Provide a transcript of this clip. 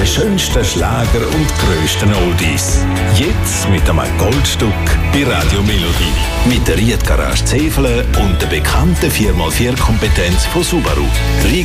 schönsten Schlager und grössten Oldies. Jetzt mit einem Goldstück bei Radio Melodie. Mit der Riedgarage Zefele und der bekannten 4x4-Kompetenz von Subaru.